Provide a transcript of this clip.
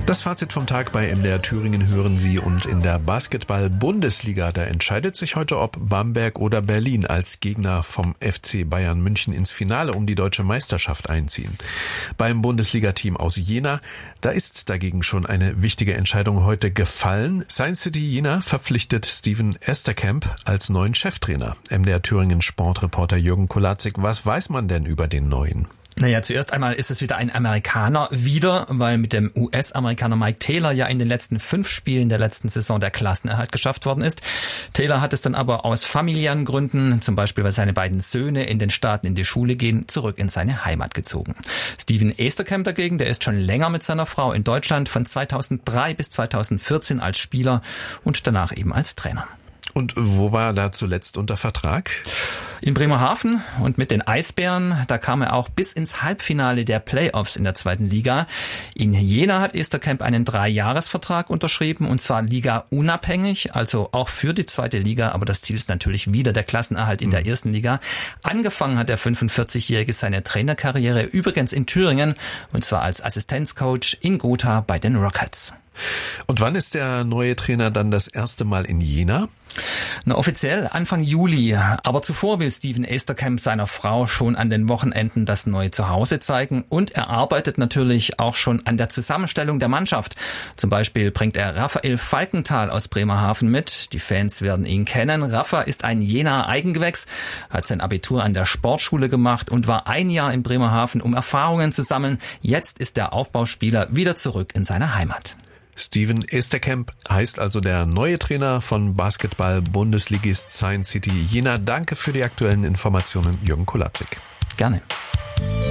Das Fazit vom Tag bei MDR Thüringen hören Sie, und in der Basketball-Bundesliga, da entscheidet sich heute, ob Bamberg oder Berlin als Gegner vom FC Bayern München ins Finale um die deutsche Meisterschaft einziehen. Beim Bundesliga-Team aus Jena, da ist dagegen schon eine wichtige Entscheidung heute gefallen. Science City Jena verpflichtet Steven Esterkamp als neuen Cheftrainer. MDR Thüringen Sportreporter Jürgen Kolaczyk, was weiß man denn über den neuen? Naja, zuerst einmal ist es wieder ein Amerikaner weil mit dem US-Amerikaner Mike Taylor ja in den letzten 5 Spielen der letzten Saison der Klassenerhalt geschafft worden ist. Taylor hat es dann aber aus familiären Gründen, zum Beispiel weil seine beiden Söhne in den Staaten in die Schule gehen, zurück in seine Heimat gezogen. Steven Esterkamp dagegen, der ist schon länger mit seiner Frau in Deutschland, von 2003 bis 2014 als Spieler und danach eben als Trainer. Und wo war er da zuletzt unter Vertrag? In Bremerhaven und mit den Eisbären, da kam er auch bis ins Halbfinale der Playoffs in der 2. Liga. In Jena hat Esterkamp einen 3-Jahres-Vertrag unterschrieben, und zwar ligaunabhängig, also auch für die 2. Liga, aber das Ziel ist natürlich wieder der Klassenerhalt in der 1. Liga. Angefangen hat der 45-Jährige seine Trainerkarriere übrigens in Thüringen, und zwar als Assistenzcoach in Gotha bei den Rockets. Und wann ist der neue Trainer dann das erste Mal in Jena? Offiziell Anfang Juli. Aber zuvor will Steven Esterkamp seiner Frau schon an den Wochenenden das neue Zuhause zeigen, und er arbeitet natürlich auch schon an der Zusammenstellung der Mannschaft. Zum Beispiel bringt er Raphael Falkenthal aus Bremerhaven mit. Die Fans werden ihn kennen. Rafa ist ein Jenaer Eigengewächs, hat sein Abitur an der Sportschule gemacht und war 1 Jahr in Bremerhaven, um Erfahrungen zu sammeln. Jetzt ist der Aufbauspieler wieder zurück in seine Heimat. Steven Esterkamp heißt also der neue Trainer von Basketball-Bundesligist Science City Jena. Danke für die aktuellen Informationen, Jürgen Kolaczyk. Gerne.